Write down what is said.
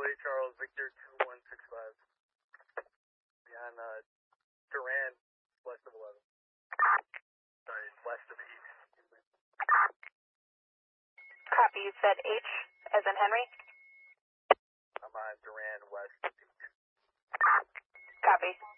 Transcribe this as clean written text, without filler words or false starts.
Charlie, Charles, Victor 2165. On Duran, west of 11. Sorry, west of 8. Copy, you said H as in Henry? I'm on Duran, west of 8. Copy.